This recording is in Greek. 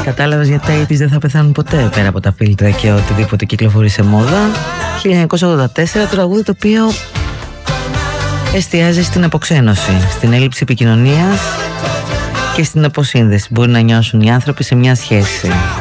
Κατάλαβες γιατί τα AIDS δεν θα πεθάνουν ποτέ πέρα από τα φίλτρα και οτιδήποτε κυκλοφορεί σε μόδα. 1984, τραγούδι το οποίο εστιάζει στην αποξένωση, στην έλλειψη επικοινωνίας και στην αποσύνδεση που μπορεί να νιώσουν οι άνθρωποι σε μια σχέση.